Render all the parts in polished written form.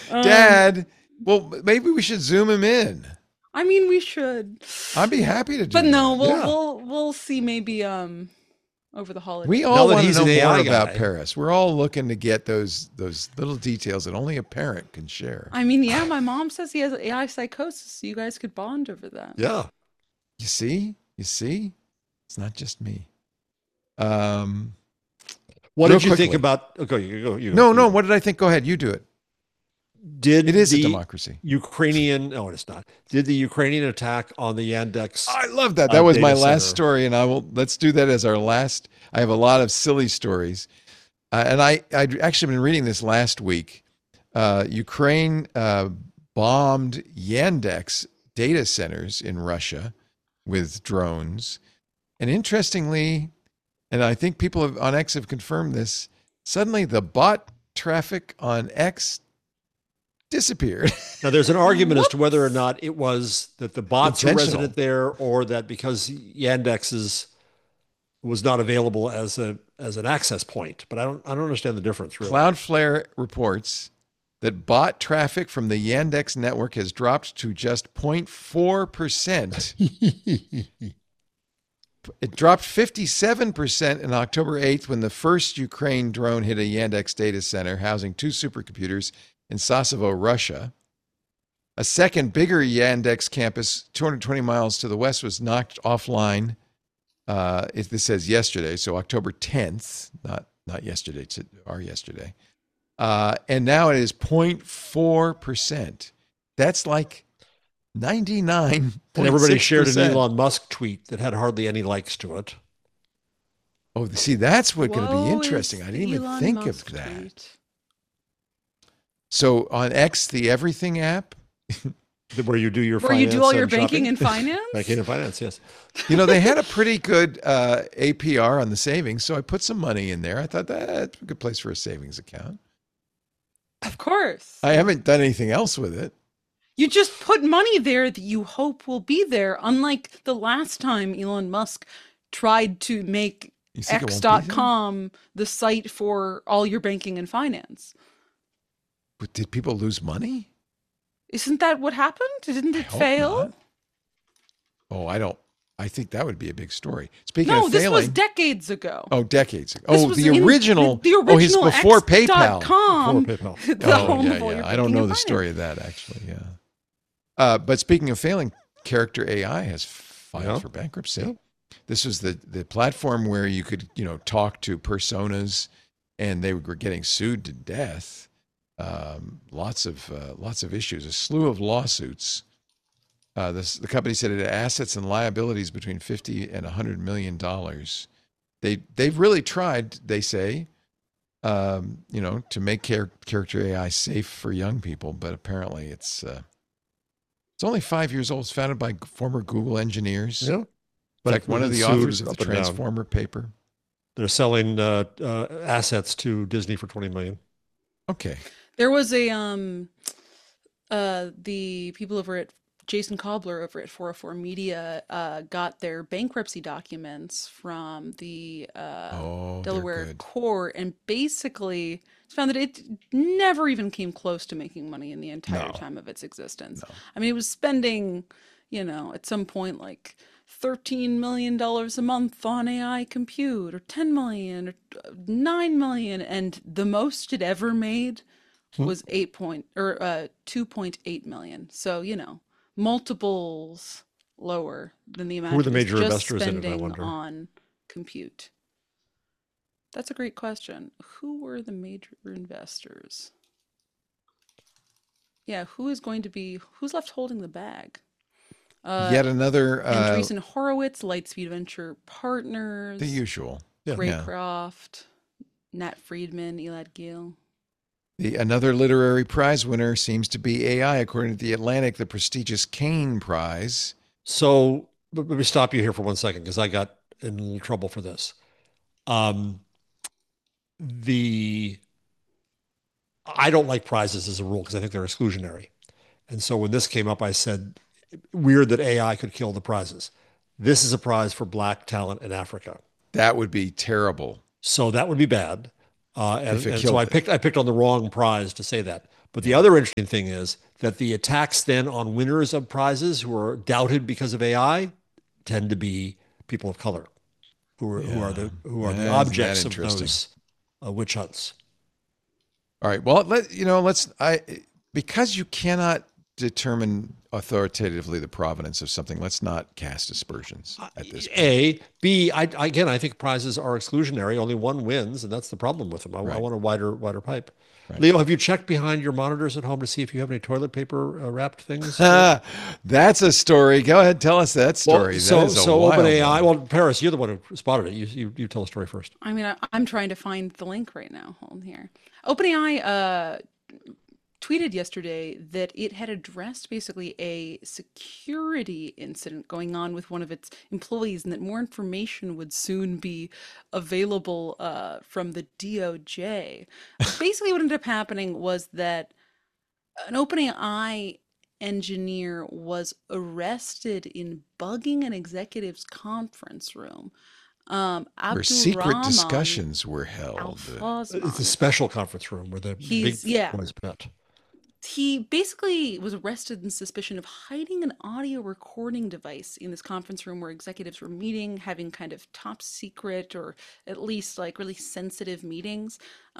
Dad, well, maybe we should zoom him in. I mean, we should, I'd be happy to do but no, that. we'll Yeah. we'll we'll see maybe over the We holidays. Now all that want to he's know an more AI about guy. Paris. We're all looking to get those little details that only a parent can share. I mean, yeah, my mom says he has AI psychosis. So you guys could bond over that. Yeah. You see? It's not just me. Um, What Real did you think quickly. about? Okay, you go. no. What did I think? Go ahead. You do it. Did It is a the democracy. Ukrainian? No, it's not. Did the Ukrainian attack on the Yandex? I love that. That was my data last center. story, and let's do that as our last. I have a lot of silly stories, and I'd actually been reading this last week. Ukraine bombed Yandex data centers in Russia with drones, and interestingly, and I think people on X have confirmed this. Suddenly, the bot traffic on X disappeared. Now, there's an argument as to whether or not it was that the bots are Intentional. resident there, or that because Yandex was not available as an access point. But I don't understand the difference really. Cloudflare reports that bot traffic from the Yandex network has dropped to just 0.4%. It dropped 57% in October 8th when the first Ukraine drone hit a Yandex data center housing two supercomputers in Sassovo, Russia. A second, bigger Yandex campus, 220 miles to the west, was knocked offline. This says yesterday, so October 10th, not yesterday, our yesterday. And now it is 0.4%. That's like 99.6%. And everybody shared an Elon Musk tweet that had hardly any likes to it. Oh, see, that's what's going to be Woe interesting. is I the didn't even Elon think Musk of that. tweet. So on X, the Everything app, Where you do your Where you finance do all your and banking shopping. and finance? Banking and finance, yes. they had a pretty good APR on the savings, so I put some money in there. I thought that's a good place for a savings account. Of course. I haven't done anything else with it. You just put money there that you hope will be there, unlike the last time Elon Musk tried to make You think it won't be there? X.com the site for all your banking and finance. But did people lose money? Isn't that what happened? Didn't I it hope fail? not. Oh, I don't. I think that would be a big story. Speaking No, of this failing, was decades ago. oh, decades ago. This Oh, was the in original. the Oh, he's original before PayPal. X.com, Before PayPal. the Oh, home yeah, of all your yeah. I don't banking know and the finance. story of that actually. Yeah. But speaking of failing, Character AI has filed Yeah. for bankruptcy. Yeah. This was the platform where you could talk to personas, and they were getting sued to death. Lots of issues, a slew of lawsuits. The company said it had assets and liabilities between $50 and $100 million. They've really tried, they say, to make Character AI safe for young people, but apparently it's only 5 years old. It's founded by former Google engineers. Yeah. In fact, one of the sued authors of the up and down. Transformer paper. They're selling assets to Disney for $20 million. Okay. There was the people over at Jason Cobbler over at 404 Media got their bankruptcy documents from the They're Delaware good. court, and basically found that it never even came close to making money in the entire No. time of its existence. No. I mean, it was spending, at some point like $13 million a month on AI compute, or 10 million, or 9 million, and the most it ever made was 2.8 million. So, multiples lower than the amount Who were the it was major just investors in it, I spending wonder? on compute. That's a great question. Who were the major investors? Yeah, who's left holding the bag? Yet another Andreessen Horowitz, Lightspeed Venture Partners, the usual. Yeah. Raycroft, Nat Friedman, Elad Gil. Another literary prize winner seems to be AI, according to The Atlantic, the prestigious Kane Prize. So let me stop you here for 1 second because I got in a little trouble for this. I don't like prizes as a rule because I think they're exclusionary. And so when this came up, I said, weird that AI could kill the prizes. This is a prize for Black talent in Africa. That would be terrible. So that would be bad. And If it so killed I it. picked on the wrong prize to say that. But the other interesting thing is that the attacks then on winners of prizes who are doubted because of AI tend to be people of color, who are Isn't that objects of interesting? those witch hunts. All right. Well, because you cannot determine authoritatively the provenance of something, let's not cast aspersions at this point. A, B, again, I think prizes are exclusionary. Only one wins, and that's the problem with them. I Right. want a wider pipe. Right. Leo, have you checked behind your monitors at home to see if you have any toilet paper wrapped things? That's a story. Go ahead, tell us that story. So that is a wild OpenAI. one. Well, Paris, you're the one who spotted it. You tell the story first. I mean, I'm trying to find the link right now. Hold on here. OpenAI tweeted yesterday that it had addressed basically a security incident going on with one of its employees, and that more information would soon be available from the DOJ. Basically, what ended up happening was that an OpenAI engineer was arrested in bugging an executive's conference room. Where secret Abdulrahman discussions were held. It's a Al-Fazman. special conference room where the He's big yeah. boys met. He basically was arrested in suspicion of hiding an audio recording device in this conference room where executives were meeting, having kind of top secret or at least like really sensitive meetings.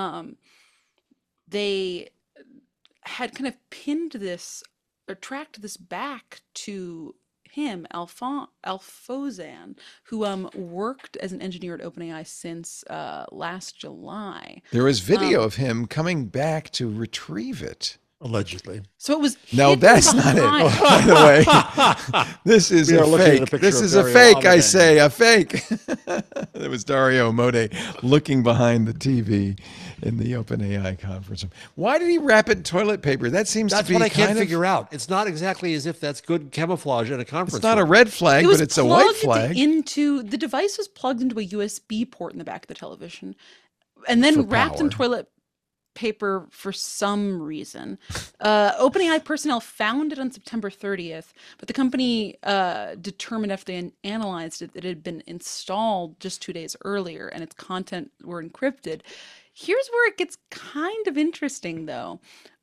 They had kind of pinned this or tracked this back to him, Alfozan, who worked as an engineer at OpenAI since last July. There was video of him coming back to retrieve it. Allegedly. So it was No, hidden that's not it. behind- By the way, this is We a are looking at a fake. picture This of is a Dario fake, I Amodei. say, a fake. It was Dario Amodei looking behind the TV in the OpenAI conference room. Why did he wrap it in toilet paper? That seems That's to be what I can't kind of, figure out. It's not exactly as if that's good camouflage at a conference. it's not a room. red flag, It was but it's a white plugged flag. into the device was plugged into a USB port in the back of the television, and then For wrapped in power. toilet paper for some reason. OpenAI personnel found it on September 30th, but the company determined after they analyzed it that it had been installed just 2 days earlier, and its content were encrypted. Here's where it gets kind of interesting, though.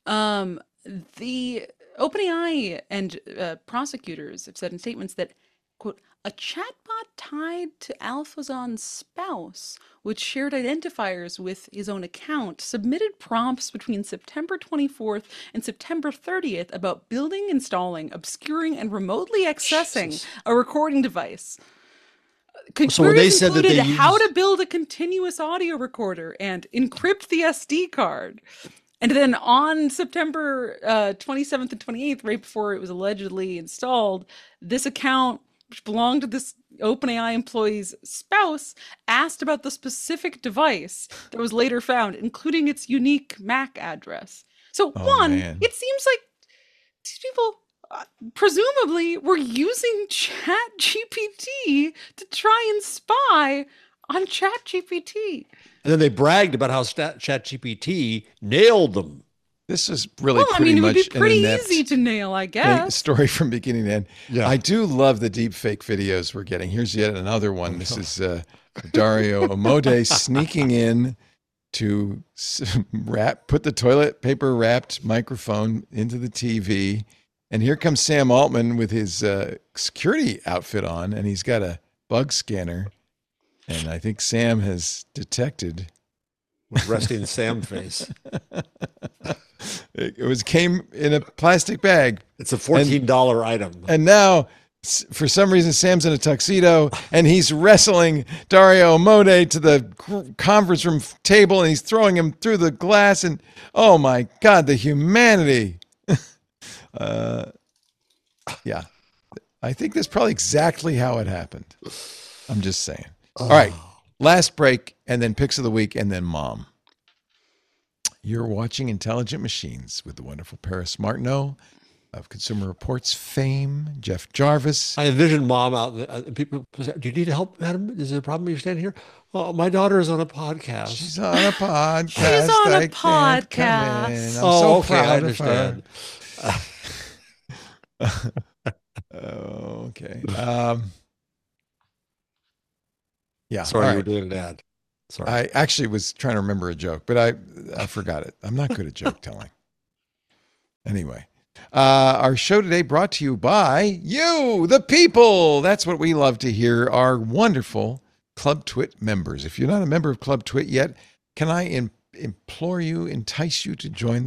The OpenAI and prosecutors have said in statements that, quote, a chatbot tied to Alphazan's spouse, which shared identifiers with his own account, submitted prompts between September 24th and September 30th about building, installing, obscuring, and remotely accessing Jesus. a recording device. So when they Queries said that they included how used- to build a continuous audio recorder and encrypt the SD card. And then on September 27th and 28th, right before it was allegedly installed, this account, which belonged to this OpenAI employee's spouse, asked about the specific device that was later found, including its unique MAC address. So Oh, man. it seems like these people presumably were using ChatGPT to try and spy on ChatGPT. And then they bragged about how ChatGPT nailed them. This is really Well, I pretty mean, it would much be pretty an inept easy to nail, I thing- guess. story from beginning to end. Yeah. I do love the deep fake videos we're getting. Here's yet another one. This is Dario Amodei sneaking in to put the toilet paper wrapped microphone into the TV. And here comes Sam Altman with his security outfit on, and he's got a bug scanner. And I think Sam has detected. With resting Sam face. It came in a plastic bag. It's a $14 item. And now, for some reason, Sam's in a tuxedo and he's wrestling Dario Amodei to the conference room table and he's throwing him through the glass. And oh my God, the humanity. Yeah, I think that's probably exactly how it happened. I'm just saying. All right, last break and then picks of the week and then mom. You're watching Intelligent Machines with the wonderful Paris Martineau of Consumer Reports fame, Jeff Jarvis. I envision mom out there. People say, do you need help, madam? Is there a problem you're standing here? Oh, my daughter is on a podcast. She's on a podcast. She's on a I can't come podcast. in. I'm Oh, so okay, I proud of her. understand. Okay. Yeah. Sorry, all you were right. doing an ad. Sorry. I actually was trying to remember a joke, but I forgot it. I'm not good at joke telling. Anyway, our show today brought to you by you, the people. That's what we love to hear. Our wonderful Club Twit members. If you're not a member of Club Twit yet, can I implore you, entice you to join